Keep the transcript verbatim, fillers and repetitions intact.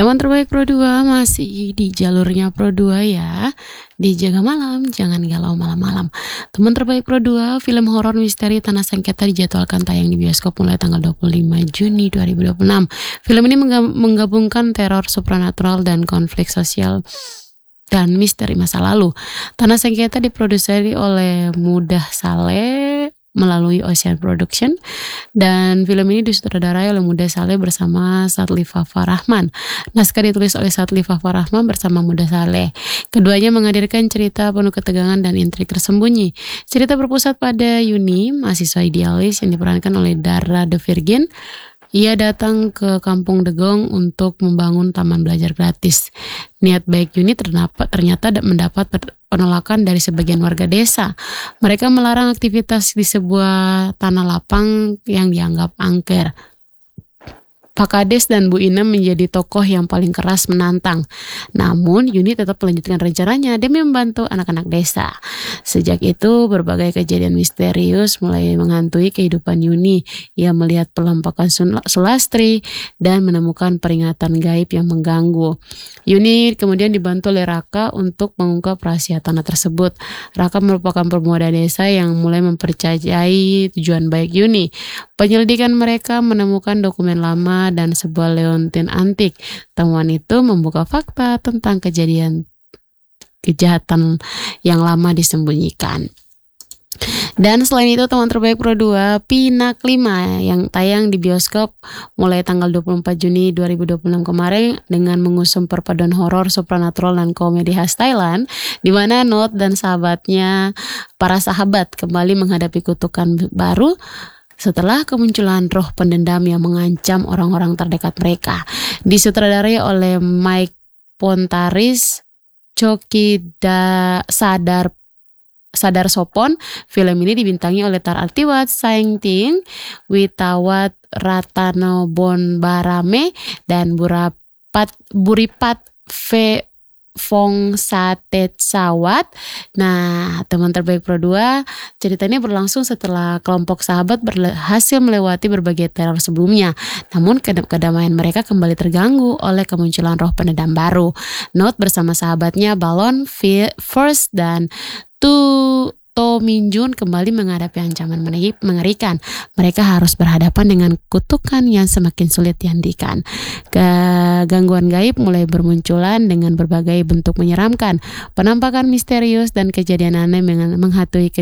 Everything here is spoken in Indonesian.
Teman terbaik Pro dua masih di jalurnya Pro dua ya. Di Jaga Malam, jangan galau malam-malam. Teman terbaik Pro dua, film horor misteri Tanah Sengketa dijadwalkan tayang di bioskop mulai tanggal dua puluh lima Juni dua ribu dua puluh enam. Film ini mengga- menggabungkan teror supranatural dan konflik sosial dan misteri masa lalu. Tanah Sengketa diproduksi oleh Mudah Saleh melalui Ocean Production, dan film ini disutradarai oleh Mudah Saleh bersama Sadli Fafa Rahman. Naskah ditulis oleh Sadli Fafa Rahman bersama Mudah Saleh. Keduanya menghadirkan cerita penuh ketegangan dan intrik tersembunyi. Cerita berpusat pada Yuni, mahasiswa idealis yang diperankan oleh Dara The Virgin. Ia datang ke Kampung Degong untuk membangun taman belajar gratis. Niat baik Yuni terdapat, ternyata mendapat penolakan dari sebagian warga desa. Mereka melarang aktivitas di sebuah tanah lapang yang dianggap angker. Pak Kades dan Bu Inem menjadi tokoh yang paling keras menantang. Namun Yuni tetap melanjutkan rencananya demi membantu anak-anak desa. Sejak itu berbagai kejadian misterius mulai menghantui kehidupan Yuni. Ia melihat penampakan Sulastri dan menemukan peringatan gaib yang mengganggu. Yuni kemudian dibantu oleh Raka untuk mengungkap rahasia tanah tersebut. Raka merupakan pemuda desa yang mulai mempercayai tujuan baik Yuni. Penyelidikan mereka menemukan dokumen lama dan sebuah leontin antik. Temuan itu membuka fakta tentang kejadian kejahatan yang lama disembunyikan. Dan selain itu, teman terbaik Pro dua, Pinak lima yang tayang di bioskop mulai tanggal dua puluh empat Juni dua ribu dua puluh enam kemarin dengan mengusung perpaduan horor, supranatural, dan komedi khas Thailand, di mana Not dan sahabatnya, para sahabat kembali menghadapi kutukan baru setelah kemunculan roh pendendam yang mengancam orang-orang terdekat mereka. Disutradarai oleh Mike Pontaris, Coki da Sadar Sadar Sopon. Film ini dibintangi oleh Tar Artiwat Saeng Ting, Witawat Ratano Bonbarame, dan Burapat Buripat V Fong Satet Sawat. Nah, teman terbaik Pro dua, ceritanya berlangsung setelah kelompok sahabat berhasil melewati berbagai teror sebelumnya. Namun kedamaian mereka kembali terganggu oleh kemunculan roh pendendam baru. Not bersama sahabatnya Balon, First, dan Tu To Minjun kembali menghadapi ancaman mengerikan. Mereka harus berhadapan dengan kutukan yang semakin sulit dihentikan. Gangguan gaib mulai bermunculan dengan berbagai bentuk menyeramkan, penampakan misterius, dan kejadian aneh menghantui